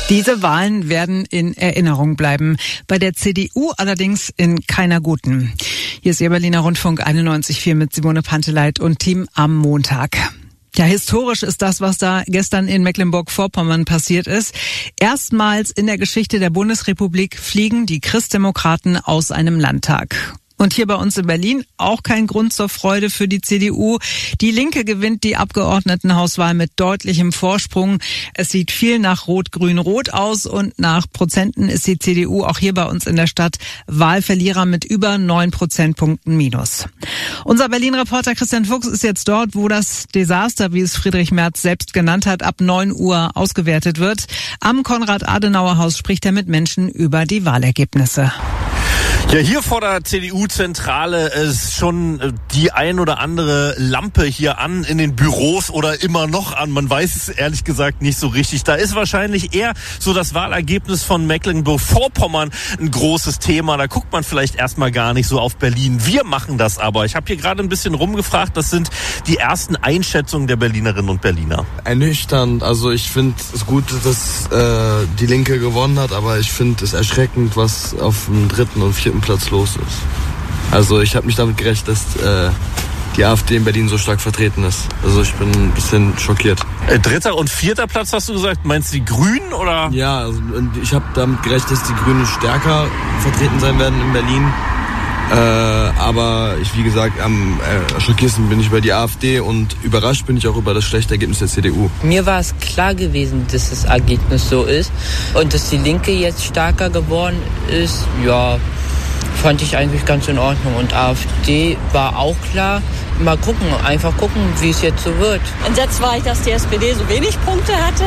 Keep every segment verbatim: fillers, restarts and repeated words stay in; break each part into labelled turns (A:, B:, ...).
A: Diese Wahlen werden in Erinnerung bleiben. Bei der C D U allerdings in keiner guten. Hier ist Ihr Berliner Rundfunk einundneunzig Komma vier mit Simone Panteleit und Team am Montag. Ja, historisch ist das, was da gestern in Mecklenburg-Vorpommern passiert ist. Erstmals in der Geschichte der Bundesrepublik fliegen die Christdemokraten aus einem Landtag. Und hier bei uns in Berlin auch kein Grund zur Freude für die C D U. Die Linke gewinnt die Abgeordnetenhauswahl mit deutlichem Vorsprung. Es sieht viel nach Rot-Grün-Rot aus und nach Prozenten ist die C D U auch hier bei uns in der Stadt Wahlverlierer mit über neun Prozentpunkten minus. Unser Berlin-Reporter Christian Fuchs ist jetzt dort, wo das Desaster, wie es Friedrich Merz selbst genannt hat, ab neun Uhr ausgewertet wird. Am Konrad-Adenauer-Haus spricht er mit Menschen über die Wahlergebnisse.
B: Ja, hier vor der C D U-Zentrale ist schon die ein oder andere Lampe hier an in den Büros oder immer noch an. Man weiß es ehrlich gesagt nicht so richtig. Da ist wahrscheinlich eher so das Wahlergebnis von Mecklenburg-Vorpommern ein großes Thema. Da guckt man vielleicht erstmal gar nicht so auf Berlin. Wir machen das aber. Ich habe hier gerade ein bisschen rumgefragt. Das sind die ersten Einschätzungen der Berlinerinnen und Berliner.
C: Ernüchternd. Also ich finde es gut, dass äh, die Linke gewonnen hat, aber ich finde es erschreckend, was auf dem dritten und vierten Platz los ist. Also ich habe nicht damit gerechnet, dass äh, die AfD in Berlin so stark vertreten ist. Also ich bin ein bisschen schockiert.
B: Äh, dritter und vierter Platz hast du gesagt. Meinst du die Grünen oder?
C: Ja, also ich habe damit gerechnet, dass die Grünen stärker vertreten sein werden in Berlin. Äh, aber ich, wie gesagt, am äh, schockiersten bin ich über die AfD und überrascht bin ich auch über das schlechte Ergebnis der C D U.
D: Mir war es klar gewesen, dass das Ergebnis so ist und dass die Linke jetzt stärker geworden ist. Ja, fand ich eigentlich ganz in Ordnung. Und AfD war auch klar. Mal gucken, einfach gucken, wie es jetzt so wird.
E: Entsetzt war ich, dass die S P D so wenig Punkte hatte.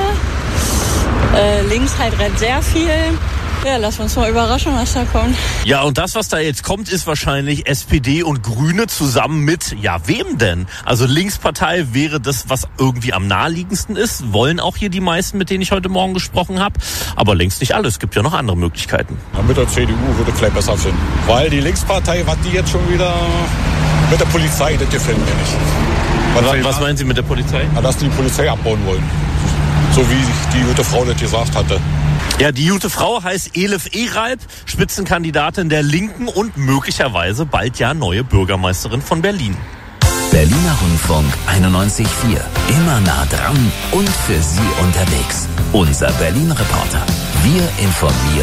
E: Äh, links halt rennt sehr viel. Ja, lass uns mal überraschen, was da kommt.
B: Ja, und das, was da jetzt kommt, ist wahrscheinlich S P D und Grüne zusammen mit, ja, wem denn? Also Linkspartei wäre das, was irgendwie am naheliegendsten ist. Wollen auch hier die meisten, mit denen ich heute Morgen gesprochen habe. Aber längst nicht alles. Es gibt ja noch andere Möglichkeiten.
F: Ja, mit der C D U würde vielleicht besser finden. Weil die Linkspartei, was die jetzt schon wieder mit der Polizei, das gefällt mir nicht.
B: Was, was meinen Sie mit der Polizei?
F: Ja, dass die Polizei abbauen wollen. So wie die gute Frau das gesagt hatte.
B: Ja, die gute Frau heißt Elif Eralp, Spitzenkandidatin der Linken und möglicherweise bald ja neue Bürgermeisterin von Berlin.
G: Berliner Rundfunk einundneunzig Komma vier. Immer nah dran und für Sie unterwegs. Unser Berlin-Reporter. Wir informieren.